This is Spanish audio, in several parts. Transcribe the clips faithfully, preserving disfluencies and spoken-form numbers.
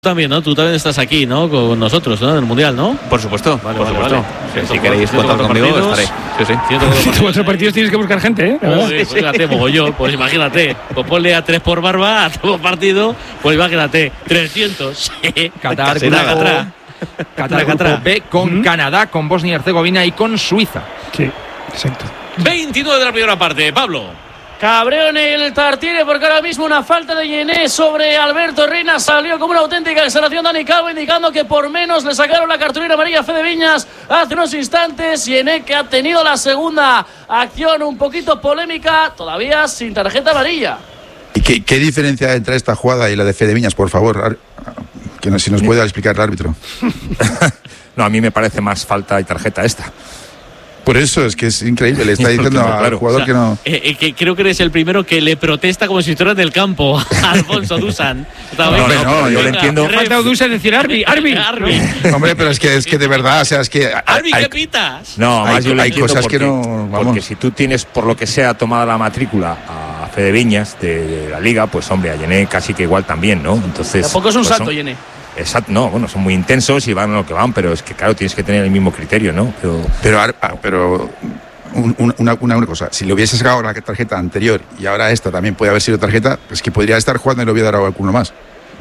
También, ¿no? Tú también estás aquí, ¿no? Con nosotros, ¿no? En el Mundial, ¿no? Por supuesto, vale, por vale, supuesto. Vale. Sí, si queréis contar conmigo, estaré. Sí, sí. ciento cuatro partidos tienes que buscar gente, ¿eh? Oh, sí, pues fíjate, mogollón, pues imagínate. Pues ponle a tres por barba a todo partido, pues imagínate, trescientos. Qatar, Será grupo, Qatar. Qatar, Qatar. grupo B con ¿Mm? Canadá, con Bosnia y Herzegovina y con Suiza. Sí, exacto. veintinueve de la primera parte, Pablo. Cabreo en el Tartiere porque ahora mismo una falta de Yené sobre Alberto Reina. Salió como una auténtica exageración Dani Calvo, indicando que por menos le sacaron la cartulina amarilla a Fede Viñas hace unos instantes. Yené, que ha tenido la segunda acción un poquito polémica, todavía sin tarjeta amarilla. ¿Y qué, qué diferencia hay entre esta jugada y la de Fede Viñas, por favor? Que no, si nos puede explicar el árbitro. No, a mí me parece más falta y tarjeta esta. Por eso es que es increíble, le está diciendo No, al claro. jugador O sea, que no... Eh, eh, que creo que eres el primero que le protesta como si estuviera en el campo a Alfonso Dusan. No, no, no, yo lo entiendo. Ref. Falta Dusan decir Arbi, Arbi. Arbi. Hombre, pero es que, es que de verdad, o sea, es que... Arbi, hay- ¿qué pitas? No, Hay- más yo lo hay entiendo cosas porque, que no- vamos. porque si tú tienes, por lo que sea, tomada la matrícula a Fede Viñas de, de la Liga, pues hombre, a Yené casi que igual también, ¿no? Entonces... Tampoco es un pues santo, son- Yené. Exacto, no, bueno, son muy intensos y van a lo que van, pero es que claro, tienes que tener el mismo criterio, ¿no? Pero Pero, ar- ah, pero un- un- una, una, una cosa, si le hubiese sacado la tarjeta anterior y ahora esta también puede haber sido tarjeta, es que podría estar jugando y le hubiera dado alguno más.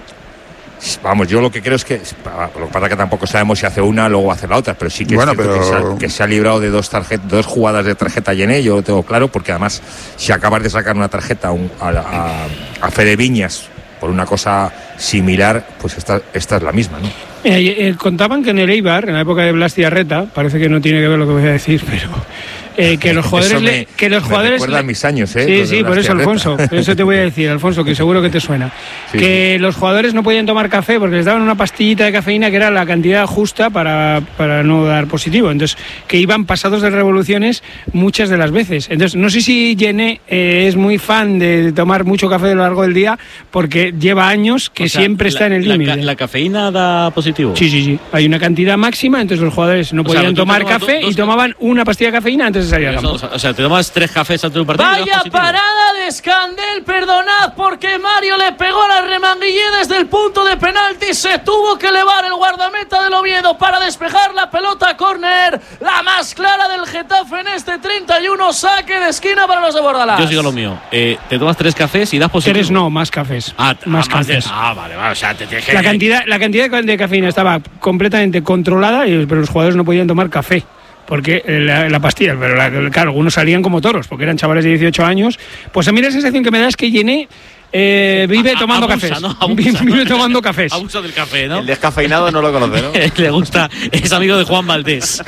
vamos, yo lo que creo es que, lo que pasa es que tampoco sabemos si hace una, luego hace la otra, pero sí que Bueno, es cierto pero- que, se ha, que se ha librado de dos tarjetas, dos jugadas de tarjeta Yené, yo lo tengo claro, porque además, si acabas de sacar una tarjeta a, un- a, a, a Fede Viñas por una cosa similar, pues esta, esta es la misma, ¿no? Eh, eh, contaban que en el Eibar, en la época de Blas Diarreta, parece que no tiene que ver lo que voy a decir, pero eh, que los jugadores Eso me- le, que los me jugadores recuerda a mis años, ¿eh? Sí, Lo de sí, Blas por eso, Diarreta. Alfonso, eso te voy a decir, Alfonso, que seguro que te suena. Sí, que los jugadores no podían tomar café porque les daban una pastillita de cafeína que era la cantidad justa para, para no dar positivo. Entonces, que iban pasados de revoluciones muchas de las veces. Entonces, no sé si Yené eh, es muy fan de tomar mucho café a lo largo del día porque lleva años que O sea, siempre está la- en el la límite. ca- ¿La cafeína da positivo? Sí, sí, sí. Hay una cantidad máxima, entonces los jugadores no O sea, podían tú tomar tomas café dos- y tomaban una pastilla de cafeína antes de salir al campo. O sea, te tomas tres cafés antes de un partido. y das Vaya positivo. parada de Escandel, perdonad porque Mario le pegó la remanguillé desde el punto de penalti. Se tuvo que elevar el guardameta del Oviedo para despejar la pelota córner, la más clara del Getafe en este treinta y uno, saque de esquina para los de Bordalás. Yo sigo lo mío. Eh, te tomas tres cafés y das positivo. Tres no, más cafés. Ah, más ah, de- cafés. ah, vale, vale. O sea, te tienes que. La cantidad, la cantidad de cafeína estaba completamente controlada, y- pero los jugadores no podían tomar café. Porque eh, la, la pastilla, pero la- claro, algunos salían como toros, porque eran chavales de dieciocho años. Pues a mí la sensación que me da es que Yené eh, vive A- tomando abusa, cafés. ¿no? Abusa, vive ¿no? tomando cafés. Abusa del café, ¿no? El descafeinado no lo conoce, ¿no? Le gusta, es amigo de Juan Valdés.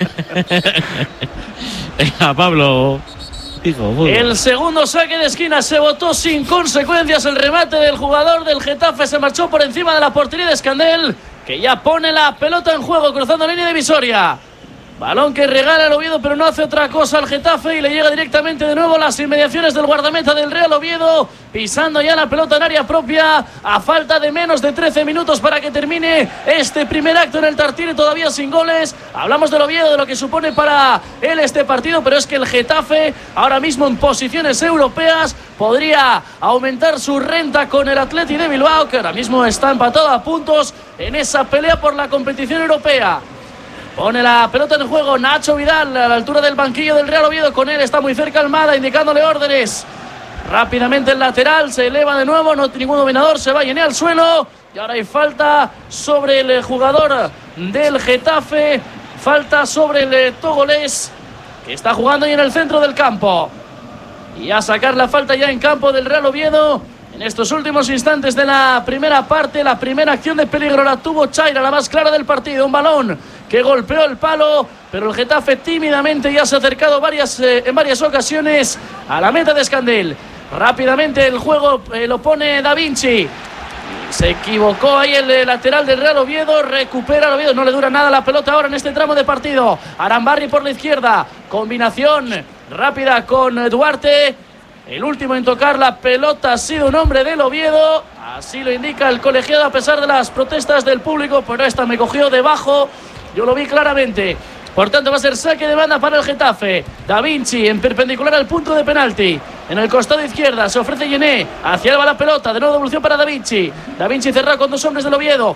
Venga, Pablo. Hijo, fútbol. El segundo saque de esquina se votó sin consecuencias. El remate del jugador del Getafe se marchó por encima de la portería de Escandel, que ya pone la pelota en juego cruzando línea divisoria. Balón que regala el Oviedo, pero no hace otra cosa al Getafe y le llega directamente de nuevo a las inmediaciones del guardameta del Real Oviedo, pisando ya la pelota en área propia a falta de menos de trece minutos para que termine este primer acto en el Tartiere, todavía sin goles. Hablamos del Oviedo, de lo que supone para él este partido, pero es que el Getafe ahora mismo en posiciones europeas podría aumentar su renta con el Athletic de Bilbao, que ahora mismo está empatado a puntos en esa pelea por la competición europea. Pone la pelota en juego Nacho Vidal a la altura del banquillo del Real Oviedo. Con él está muy cerca Almada, indicándole órdenes. Rápidamente el lateral se eleva de nuevo, no tiene ningún dominador, se va Yené al suelo. Y ahora hay falta sobre el jugador del Getafe. Falta sobre el togolés, que está jugando ahí en el centro del campo. Y a sacar la falta ya en campo del Real Oviedo. En estos últimos instantes de la primera parte, la primera acción de peligro la tuvo Chaira, la más clara del partido. Un balón que golpeó el palo, pero el Getafe tímidamente ya se ha acercado varias, eh, en varias ocasiones a la meta de Escandel. Rápidamente el juego eh, lo pone Da Vinci. Se equivocó ahí el eh, lateral del Real Oviedo. Recupera el Oviedo. No le dura nada la pelota ahora en este tramo de partido. Arambarri por la izquierda. Combinación rápida con eh, Duarte. El último en tocar la pelota ha sido un hombre del Oviedo. Así lo indica el colegiado a pesar de las protestas del público. Pero esta me cogió debajo. Yo lo vi claramente. Por tanto va a ser saque de banda para el Getafe. Da Vinci en perpendicular al punto de penalti. en el costado izquierda. Se ofrece Yené. Hacia él va la pelota. De nuevo devolución para Da Vinci. Da Vinci cerrado con dos hombres del Oviedo.